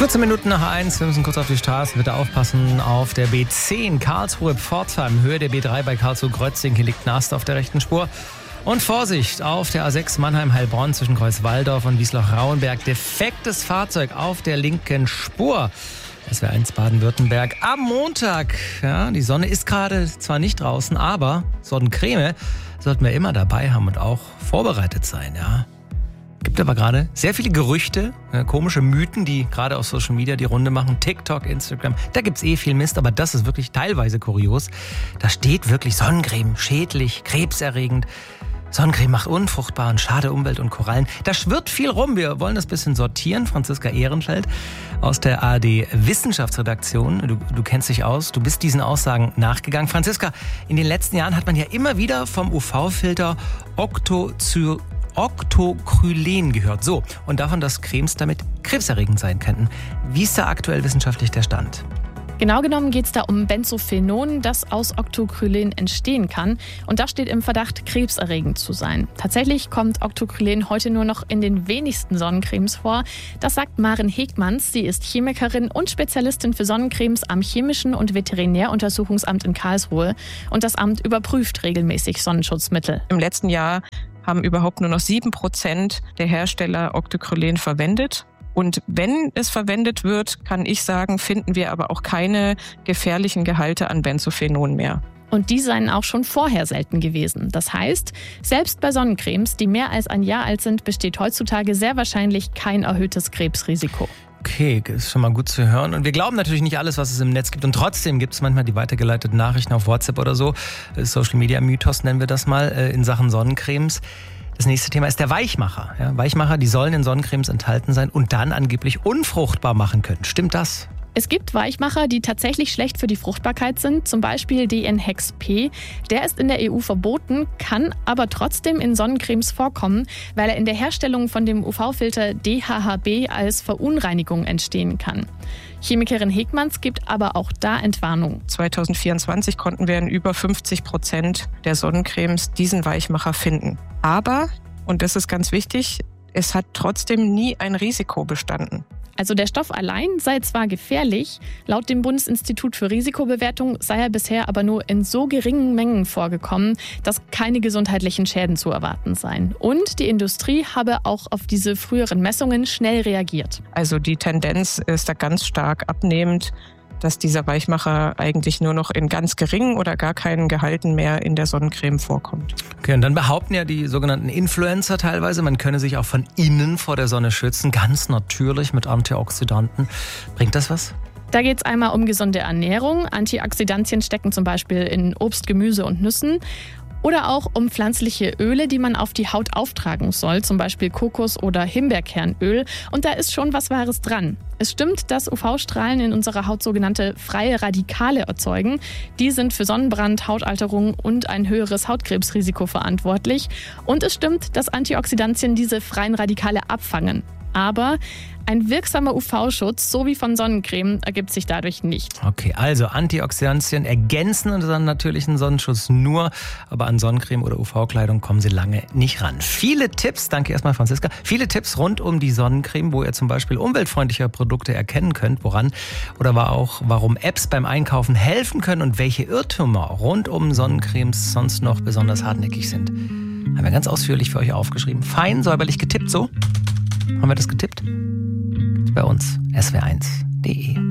14 Minuten nach 1, wir müssen kurz auf die Straße. Bitte aufpassen auf der B10 Karlsruhe-Pforzheim, Höhe der B3 bei Karlsruhe-Grötzing. Hier liegt ein Ast auf der rechten Spur. Und Vorsicht auf der A6 Mannheim-Heilbronn zwischen Kreuz-Walldorf und Wiesloch-Rauenberg. Defektes Fahrzeug auf der linken Spur. Das wäre 1 Baden-Württemberg. Am Montag, ja, die Sonne ist gerade zwar nicht draußen, aber Sonnencreme sollten wir immer dabei haben und auch vorbereitet sein, ja. Gibt aber gerade sehr viele Gerüchte, komische Mythen, die gerade auf Social Media die Runde machen. TikTok, Instagram, da gibt's viel Mist, aber das ist wirklich teilweise kurios. Da steht wirklich Sonnencreme, schädlich, krebserregend. Sonnencreme macht unfruchtbar und schade Umwelt und Korallen. Da schwirrt viel rum. Wir wollen das ein bisschen sortieren. Franziska Ehrenfeld aus der ARD Wissenschaftsredaktion. Du kennst dich aus, du bist diesen Aussagen nachgegangen. Franziska, in den letzten Jahren hat man ja immer wieder vom UV-Filter Octocrylen gehört. So, und davon, dass Cremes damit krebserregend sein könnten. Wie ist da aktuell wissenschaftlich der Stand? Genau genommen geht es da um Benzophenon, das aus Octocrylen entstehen kann. Und das steht im Verdacht, krebserregend zu sein. Tatsächlich kommt Octocrylen heute nur noch in den wenigsten Sonnencremes vor. Das sagt Maren Hegmanns. Sie ist Chemikerin und Spezialistin für Sonnencremes am Chemischen und Veterinäruntersuchungsamt in Karlsruhe. Und das Amt überprüft regelmäßig Sonnenschutzmittel. Im letzten Jahr haben überhaupt nur noch 7% der Hersteller Octocrylen verwendet. Und wenn es verwendet wird, kann ich sagen, finden wir aber auch keine gefährlichen Gehalte an Benzophenon mehr. Und die seien auch schon vorher selten gewesen. Das heißt, selbst bei Sonnencremes, die mehr als ein Jahr alt sind, besteht heutzutage sehr wahrscheinlich kein erhöhtes Krebsrisiko. Okay, ist schon mal gut zu hören. Und wir glauben natürlich nicht alles, was es im Netz gibt. Und trotzdem gibt es manchmal die weitergeleiteten Nachrichten auf WhatsApp oder so. Social Media Mythos nennen wir das mal in Sachen Sonnencremes. Das nächste Thema ist der Weichmacher. Ja, Weichmacher, die sollen in Sonnencremes enthalten sein und dann angeblich unfruchtbar machen können. Stimmt das? Es gibt Weichmacher, die tatsächlich schlecht für die Fruchtbarkeit sind, zum Beispiel DN-Hex-P. Der ist in der EU verboten, kann aber trotzdem in Sonnencremes vorkommen, weil er in der Herstellung von dem UV-Filter DHHB als Verunreinigung entstehen kann. Chemikerin Hegmanns gibt aber auch da Entwarnung. 2024 konnten wir in über 50% der Sonnencremes diesen Weichmacher finden. Aber, und das ist ganz wichtig, es hat trotzdem nie ein Risiko bestanden. Also der Stoff allein sei zwar gefährlich, laut dem Bundesinstitut für Risikobewertung sei er bisher aber nur in so geringen Mengen vorgekommen, dass keine gesundheitlichen Schäden zu erwarten seien. Und die Industrie habe auch auf diese früheren Messungen schnell reagiert. Also die Tendenz ist da ganz stark abnehmend, dass dieser Weichmacher eigentlich nur noch in ganz geringen oder gar keinen Gehalten mehr in der Sonnencreme vorkommt. Okay, und dann behaupten ja die sogenannten Influencer teilweise, man könne sich auch von innen vor der Sonne schützen, ganz natürlich mit Antioxidanten. Bringt das was? Da geht es einmal um gesunde Ernährung. Antioxidantien stecken zum Beispiel in Obst, Gemüse und Nüssen. Oder auch um pflanzliche Öle, die man auf die Haut auftragen soll, zum Beispiel Kokos- oder Himbeerkernöl. Und da ist schon was Wahres dran. Es stimmt, dass UV-Strahlen in unserer Haut sogenannte freie Radikale erzeugen. Die sind für Sonnenbrand, Hautalterung und ein höheres Hautkrebsrisiko verantwortlich. Und es stimmt, dass Antioxidantien diese freien Radikale abfangen. Aber ein wirksamer UV-Schutz, so wie von Sonnencreme, ergibt sich dadurch nicht. Okay, also Antioxidantien ergänzen unseren natürlichen Sonnenschutz nur, aber an Sonnencreme oder UV-Kleidung kommen sie lange nicht ran. Viele Tipps, danke erstmal Franziska, viele Tipps rund um die Sonnencreme, wo ihr zum Beispiel umweltfreundliche Produkte erkennen könnt, woran oder warum Apps beim Einkaufen helfen können und welche Irrtümer rund um Sonnencremes sonst noch besonders hartnäckig sind. Haben wir ganz ausführlich für euch aufgeschrieben. Fein, säuberlich getippt, so? Haben wir das getippt? Bei uns, swr1.de.